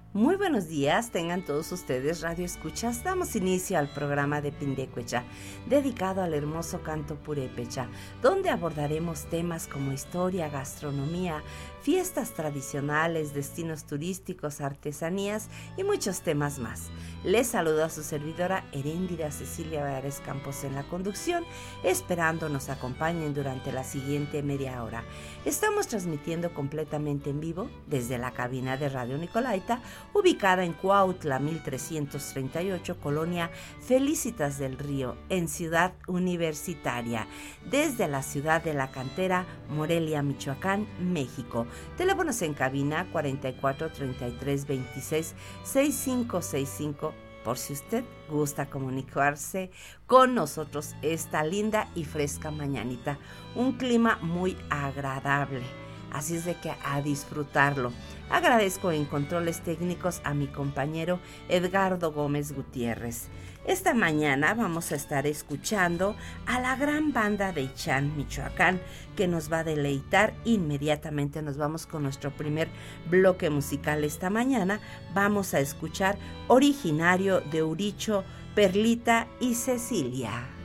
Muy buenos días, tengan todos ustedes radio escuchas. Damos inicio al programa de Pindecuecha, dedicado al hermoso canto purépecha, donde abordaremos temas como historia, gastronomía, fiestas tradicionales, destinos turísticos, artesanías y muchos temas más. Les saludo a su servidora Heréndira Cecilia Vares Campos en la conducción, esperando nos acompañen durante la siguiente media hora. Estamos transmitiendo completamente en vivo desde la cabina de Radio Nicolaita, ubicada en Cuautla 1338, Colonia Felicitas del Río, en Ciudad Universitaria, desde la ciudad de La Cantera, Morelia, Michoacán, México. Teléfonos en cabina 44 33 26 6565, por si usted gusta comunicarse con nosotros esta linda y fresca mañanita. Un clima muy agradable, así es de que a disfrutarlo. Agradezco en controles técnicos a mi compañero Edgardo Gómez Gutiérrez. Esta mañana vamos a estar escuchando a la gran banda de Ixán, Michoacán, que nos va a deleitar. Inmediatamente nos vamos con nuestro primer bloque musical. Esta mañana vamos a escuchar Originario de Uricho, Perlita y Cecilia.